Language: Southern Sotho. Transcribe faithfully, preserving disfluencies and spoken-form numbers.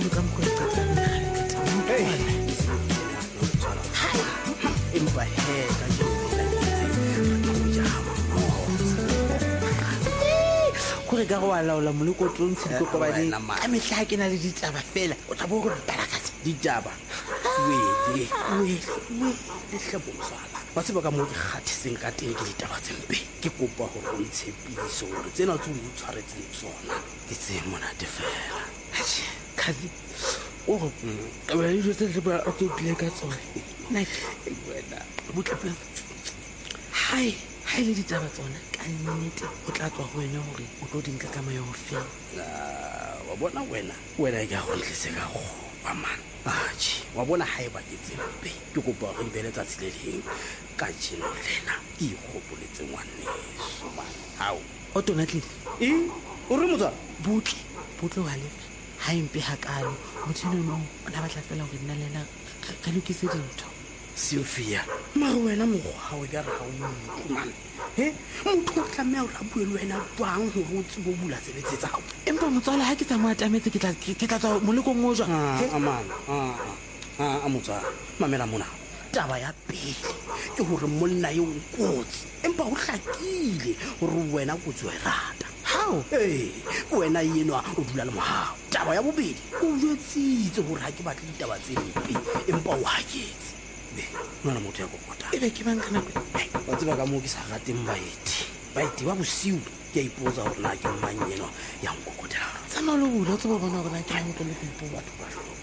le ka mokgwa ka tsana empa he ka jona kore ka go a laola molekotlong tshedikokobading ka mehla ke na le ditaba fela o tla bo go mpalakatsa ditaba wele wele lehlebotsala ba tseba ka moo ke kgathiseng ka teng ke ditaba tse mpe ke kopa gore o ntshepiso gore tsena tse o tshwaretseng tsona ke tse monate fela kgazi o go ka ba dijo tse ba o ke tle ka tsone nna wena botlepe hai hai le ditaba tsona ka nnete o tla tswa go wena gore o tlo dinka ka mayo fe wa bona wena wena ke a go tlise ka go ba man aji wa bona hae ba ke tsempe ke kopa go mbele tsa tsileleng ka jeno lena ke igopoletse ngwaneso man hao o tona tle e o re motsa butle butle wa le ha impe hakalo mothino no ona batla fela go nna lena ka lokise dintho Sophia mara wena mogwa o ka re ga o motho man he motho o tlamea o rabue le wena bang go go tse bo bula sebetse tsa empa motswala ha ke tsa mo atametse ke tla ke tla tswa molekong o jwa a man a a motsa mamela mona taba ya pele ke hore monna yo nkotsi empa o hlakile hore wena go tswe rata hao eh wena yenwa o dula le mohao taba ya bobedi o jwetsitse hore ha ke batle ditaba tse mpe empa o haketse nona motho ya kokota ebe ke bang kana wa tseba ka mo ke sa rateng baeti baeti ba bosiu ke ipoza hore na ke mmanyeno ya nkokotela tsama lo bula o tseba bona hore na ke a nkole go ipoza batho ba